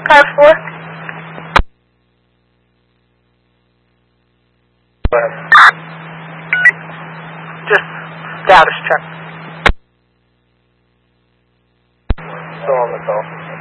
Car 4. Go ahead. Just status check. Still on the call.